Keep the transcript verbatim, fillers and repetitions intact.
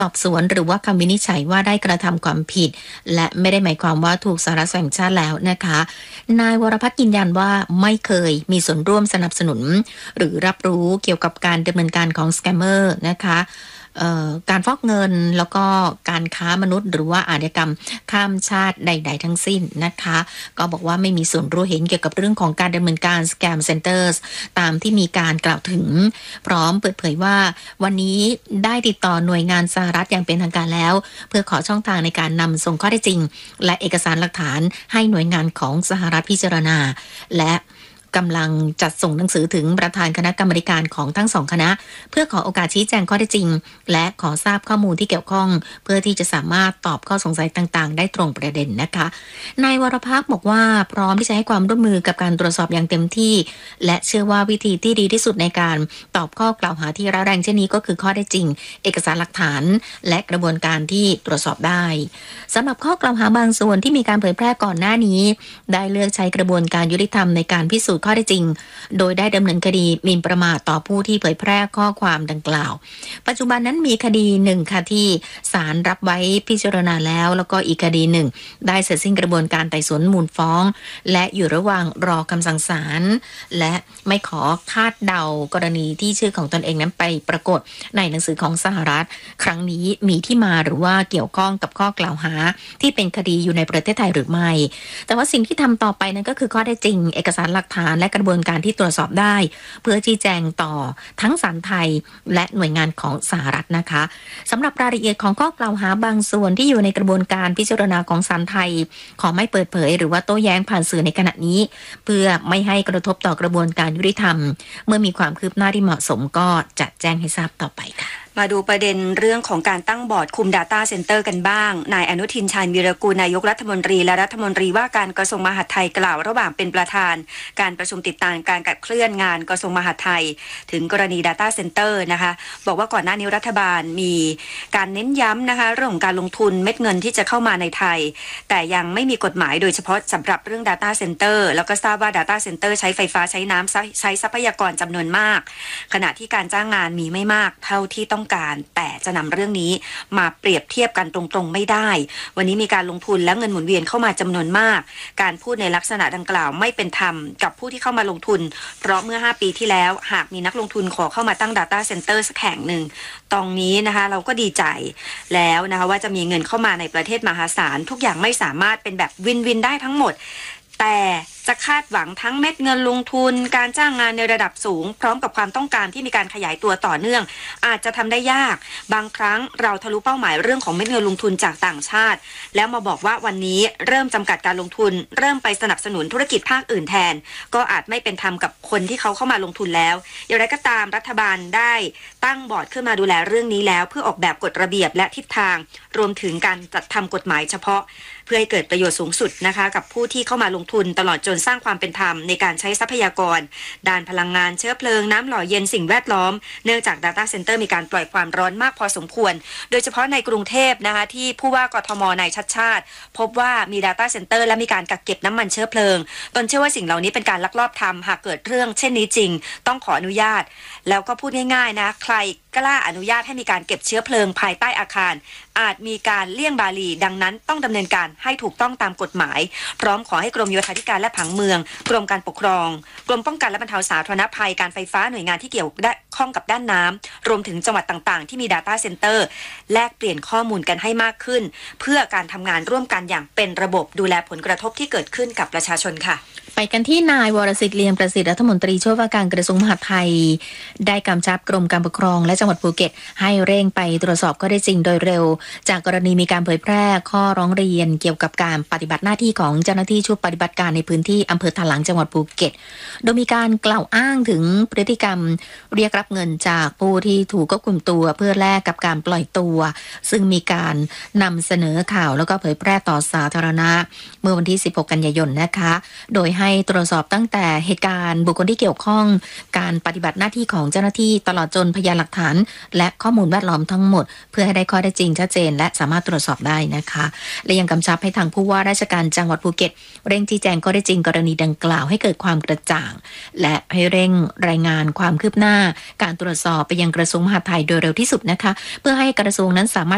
สอบสวนหรือว่าคำวินิจฉัยว่าได้กระทำความผิดและไม่ได้หมายความว่าถูกสารแห่งชาติแล้วนะคะนายวรพัฒน์ยืนยันว่าไม่เคยมีส่วนร่วมสนับสนุนหรือรับรู้เกี่ยวกับการดำเนินการของสแกมเมอร์นะคะการฟอกเงินแล้วก็การค้ามนุษย์หรือว่าอาชญากรรมข้ามชาติใดๆทั้งสิ้นนะคะก็บอกว่าไม่มีส่วนรู้เห็นเกี่ยวกับเรื่องของการดำเนินการ Scam Centers ตามที่มีการกล่าวถึงพร้อมเปิดเผยว่าวันนี้ได้ติดต่อหน่วยงานสหรัฐอย่างเป็นทางการแล้วเพื่อขอช่องทางในการนำส่งข้อเท็จจริงและเอกสารหลักฐานให้หน่วยงานของสหรัฐพิจารณาและกำลังจัดส่งหนังสือถึงประธานคณะกรรมการของทั้งสองคณะเพื่อขอโอกาสชี้แจงข้อเท็จจริงและขอทราบข้อมูลที่เกี่ยวข้องเพื่อที่จะสามารถตอบข้อสงสัยต่างๆได้ตรงประเด็นนะคะนายวรพักษ์บอกว่าพร้อมที่จะให้ความร่วมมือกับการตรวจสอบอย่างเต็มที่และเชื่อว่าวิธีที่ดีที่สุดในการตอบข้อกล่าวหาที่ร้ายแรงเช่นนี้ก็คือข้อเท็จจริงเอกสารหลักฐานและกระบวนการที่ตรวจสอบได้สำหรับข้อกล่าวหาบางส่วนที่มีการเผยแพร่ก่อนหน้านี้ได้เลือกใช้กระบวนการยุติธรรมในการพิสูจน์ข้อเท็จจริงโดยได้ดำเนินคดีหมิ่นประมาทต่อผู้ที่เผยแพร่ข้อความดังกล่าวปัจจุบันนั้นมีคดีหนึ่งค่ะที่ศาลรับไว้พิจารณาแล้วแล้วก็อีกคดีหนึ่งได้เสร็จสิ้นกระบวนการไต่สวนมูลฟ้องและอยู่ระหว่างรอคำสั่งศาลและไม่ขอคาดเดากรณีที่ชื่อของตนเองนั้นไปปรากฏในหนังสือของสหรัฐครั้งนี้มีที่มาหรือว่าเกี่ยวข้องกับข้อกล่าวหาที่เป็นคดีอยู่ในประเทศไทยหรือไม่แต่ว่าสิ่งที่ทำต่อไปนั้นก็คือข้อเท็จจริงเอกสารหลักฐานและกระบวนการที่ตรวจสอบได้เพื่อชี้แจงต่อทั้งศาลไทยและหน่วยงานของสหรัฐนะคะสำหรับรายละเอียดของข้อกล่าวหาบางส่วนที่อยู่ในกระบวนการพิจารณาของศาลไทยขอไม่เปิดเผยหรือว่าโต้แย้งผ่านสื่อในขณะนี้เพื่อไม่ให้กระทบต่อกระบวนการยุติธรรมเมื่อมีความคืบหน้าที่เหมาะสมก็จะแจ้งให้ทราบต่อไปค่ะมาดูประเด็นเรื่องของการตั้งบอร์ดคุม Data Center กันบ้างนายอนุทินชาญวีรกูลนายกรัฐมนตรีและรัฐมนตรีว่าการกระทรวงมหาดไทยกล่าวระหว่างเป็นประธานการประชุมติดตามการขับเคลื่อนงานกระทรวงมหาดไทยถึงกรณี Data Center นะคะบอกว่าก่อนหน้านี้รัฐบาลมีการเน้นย้ำนะคะเรื่องของการลงทุนเม็ดเงินที่จะเข้ามาในไทยแต่ยังไม่มีกฎหมายโดยเฉพาะสำหรับเรื่อง Data Center แล้วก็ทราบว่า Data Center ใช้ไฟฟ้าใช้น้ำใช้ทรัพยากรจำนวนมากขณะที่การจ้างงานมีไม่มากเท่าที่ต้องการแต่จะนำเรื่องนี้มาเปรียบเทียบกันตรงๆไม่ได้วันนี้มีการลงทุนและเงินหมุนเวียนเข้ามาจำนวนมากการพูดในลักษณะดังกล่าวไม่เป็นธรรมกับผู้ที่เข้ามาลงทุนเพราะเมื่อห้าปีที่แล้วหากมีนักลงทุนขอเข้ามาตั้ง Data Center สักแห่งหนึ่งตรงนี้นะคะเราก็ดีใจแล้วนะคะว่าจะมีเงินเข้ามาในประเทศมหาศาลทุกอย่างไม่สามารถเป็นแบบวินวินได้ทั้งหมดแต่จะคาดหวังทั้งเม็ดเงินลงทุนการจ้างงานในระดับสูงพร้อมกับความต้องการที่มีการขยายตัวต่อเนื่องอาจจะทำได้ยากบางครั้งเราทะลุเป้าหมายเรื่องของเม็ดเงินลงทุนจากต่างชาติแล้วมาบอกว่าวันนี้เริ่มจำกัดการลงทุนเริ่มไปสนับสนุนธุรกิจภาคอื่นแทนก็อาจไม่เป็นธรรมกับคนที่เขาเข้ามาลงทุนแล้วอย่างไรก็ตามรัฐบาลได้ตั้งบอร์ดขึ้นมาดูแลเรื่องนี้แล้วเพื่อออกแบบกฎระเบียบและทิศทางรวมถึงการจัดทำกฎหมายเฉพาะเพื่อให้เกิดประโยชน์สูงสุดนะคะกับผู้ที่เข้ามาลงทุนตลอดจนสร้างความเป็นธรรมในการใช้ทรัพยากรด้านพลังงานเชื้อเพลิงน้ำหล่อเย็นสิ่งแวดล้อมเนื่องจาก Data Center มีการปล่อยความร้อนมากพอสมควรโดยเฉพาะในกรุงเทพนะคะที่ผู้ว่ากทมนายชัดชาติพบว่ามี Data Center และมีการกักเก็บน้ำมันเชื้อเพลิงตนเชื่อว่าสิ่งเหล่านี้เป็นการลักลอบทำหากเกิดเรื่องเช่นนี้จริงต้องขออนุญาตแล้วก็พูดง่ายๆนะใครกล้าอนุญาตให้มีการเก็บเชื้อเพลิงภายใต้อาคารอาจมีการเลี่ยงบาลีดังนั้นต้องดำเนินการให้ถูกต้องตามกฎหมายพร้อมขอให้กรมโยธาธิการและผังเมืองกรมการปกครองกรมป้องกันและบรรเทาสาธารณภัยการไฟฟ้าหน่วยงานที่เกี่ยวข้องกับด้านน้ำรวมถึงจังหวัดต่างๆที่มี Data Center แลกเปลี่ยนข้อมูลกันให้มากขึ้นเพื่อการทำงานร่วมกันอย่างเป็นระบบดูแลผลกระทบที่เกิดขึ้นกับประชาชนค่ะไปกันที่นายวรสิทธิ์เลียมประสิทธิ์รัฐมนตรีช่วยว่าการกระทรวงมหาดไทยได้กำชับกรมการปกครองและจังหวัดภูเก็ตให้เร่งไปตรวจสอบข้อเท็จจริงโดยเร็วจากกรณีมีการเผยแพร่ข้อร้องเรียนเกี่ยวกับการปฏิบัติหน้าที่ของเจ้าหน้าที่ชุดปฏิบัติการในพื้นที่อำเภอถลางจังหวัดภูเก็ตโดยมีการกล่าวอ้างถึงพฤติกรรมเรียกรับเงินจากผู้ที่ถูกควบคุมตัวเพื่อแลกกับการปล่อยตัวซึ่งมีการนำเสนอข่าวแล้วก็เผยแพร่ต่อสาธารณะเมื่อวันที่สิบหกกันยายนนะคะโดยให้ตรวจสอบตั้งแต่เหตุการณ์บุคคลที่เกี่ยวข้องการปฏิบัติหน้าที่ของเจ้าหน้าที่ตลอดจนพยานหลักฐานและข้อมูลแวดล้อมทั้งหมดเพื่อให้ได้ข้อเท็จจริงชัดเจนและสามารถตรวจสอบได้นะคะและยังกำชับให้ทางผู้ว่าราชการจังหวัดภูเก็ตเร่งชี้แจงข้อเท็จจริงกรณีดังกล่าวให้เกิดความกระจ่างและให้เร่งรายงานความคืบหน้าการตรวจสอบไปยังกระทรวงมหาดไทยโดยเร็วที่สุดนะคะเพื่อให้กระทรวงนั้นสามารถ